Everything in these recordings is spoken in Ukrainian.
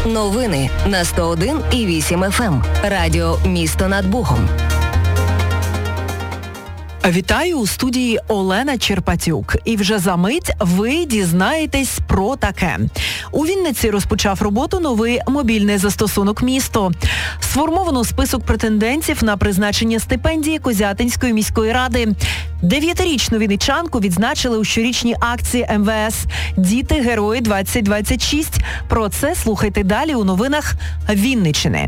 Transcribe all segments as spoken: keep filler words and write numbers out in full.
Новини на сто один і вісім еф ем. Радіо «Місто над Богом». Вітаю у студії Олена Черпатюк. І вже за мить ви дізнаєтесь про таке. У Вінниці розпочав роботу новий мобільний застосунок «Місто». Сформовано список претендентів на призначення стипендії Козятинської міської ради. Дев'ятирічну вінничанку відзначили у щорічній акції ем ве ес «Діти-герої двадцять двадцять шість». Про це слухайте далі у новинах Вінниччини.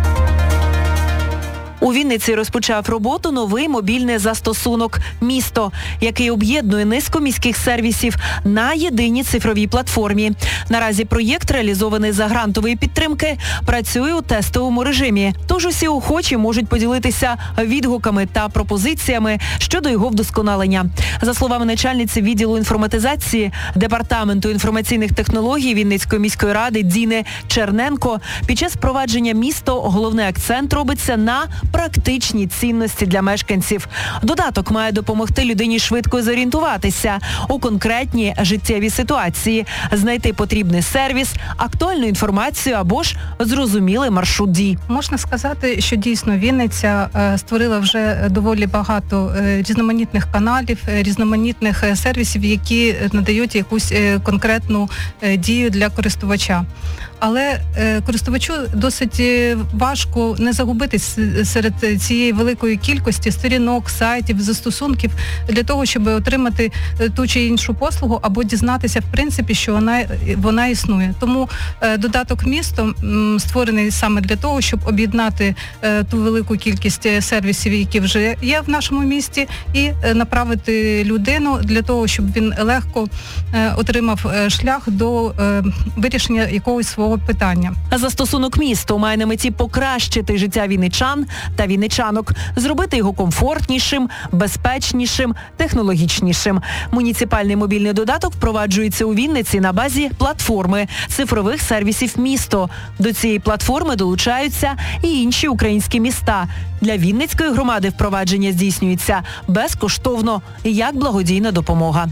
У Вінниці розпочав роботу новий мобільний застосунок «Місто», який об'єднує низку міських сервісів на єдиній цифровій платформі. Наразі проєкт, реалізований за грантової підтримки, працює у тестовому режимі. Тож усі охочі можуть поділитися відгуками та пропозиціями щодо його вдосконалення. За словами начальниці відділу інформатизації Департаменту інформаційних технологій Вінницької міської ради Діни Черненко, під час впровадження «Місто» головний акцент робиться на практичні цінності для мешканців. Додаток має допомогти людині швидко зорієнтуватися у конкретній життєвій ситуації, знайти потрібний сервіс, актуальну інформацію або ж зрозумілий маршрут дій. Можна сказати, що дійсно Вінниця створила вже доволі багато різноманітних каналів, різноманітних сервісів, які надають якусь конкретну дію для користувача. Але е, користувачу досить важко не загубитись серед цієї великої кількості сторінок, сайтів, застосунків для того, щоб отримати ту чи іншу послугу або дізнатися, в принципі, що вона, вона існує. Тому е, додаток «Місто» м, створений саме для того, щоб об'єднати е, ту велику кількість сервісів, які вже є в нашому місті, і е, направити людину для того, щоб він легко е, отримав е, шлях до е, вирішення якогось свого питання. Застосунок «Місто» має на меті покращити життя вінничан та вінничанок, зробити його комфортнішим, безпечнішим, технологічнішим. Муніципальний мобільний додаток впроваджується у Вінниці на базі платформи цифрових сервісів «Місто». До цієї платформи долучаються і інші українські міста. Для Вінницької громади впровадження здійснюється безкоштовно, як благодійна допомога.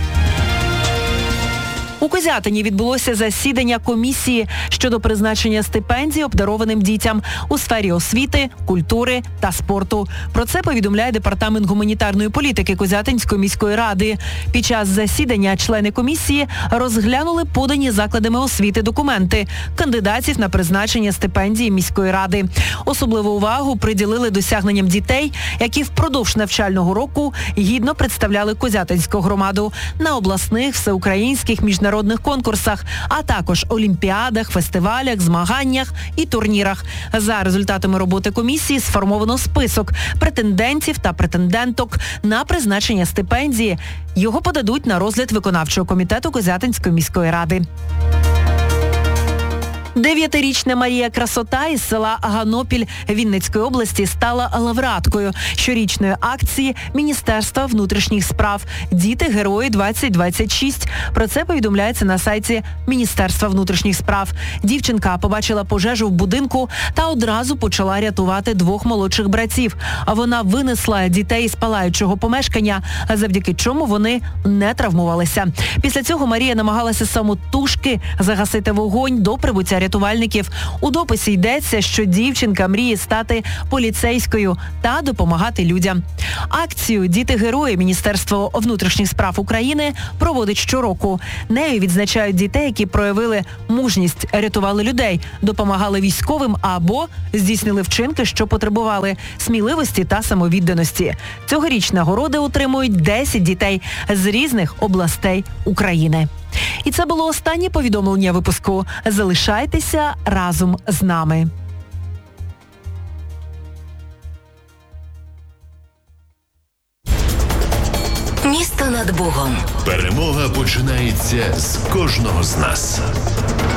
У Козятині відбулося засідання комісії щодо призначення стипендій обдарованим дітям у сфері освіти, культури та спорту. Про це повідомляє Департамент гуманітарної політики Козятинської міської ради. Під час засідання члени комісії розглянули подані закладами освіти документи кандидатів на призначення стипендії міської ради. Особливу увагу приділили досягненням дітей, які впродовж навчального року гідно представляли Козятинську громаду на обласних, всеукраїнських, міжнародних народних конкурсах, а також олімпіадах, фестивалях, змаганнях і турнірах. За результатами роботи комісії сформовано список претендентів та претенденток на призначення стипендії. Його подадуть на розгляд виконавчого комітету Козятинської міської ради. Дев'ятирічна Марія Красота із села Ганопіль Вінницької області стала лауреаткою щорічної акції Міністерства внутрішніх справ «Діти-герої двадцять двадцять шість». Про це повідомляється на сайті Міністерства внутрішніх справ. Дівчинка побачила пожежу в будинку та одразу почала рятувати двох молодших братів. А вона винесла дітей з палаючого помешкання, завдяки чому вони не травмувалися. Після цього Марія намагалася самотужки загасити вогонь до прибуття рятувальників. У дописі йдеться, що дівчинка мріє стати поліцейською та допомагати людям. Акцію «Діти-герої» Міністерство внутрішніх справ України проводить щороку. Нею відзначають дітей, які проявили мужність, рятували людей, допомагали військовим або здійснили вчинки, що потребували сміливості та самовідданості. Цьогоріч нагороди отримують десять дітей з різних областей України. І це було останнє повідомлення випуску. Залишайтеся разом з нами. Місто над Богом. Перемога починається з кожного з нас.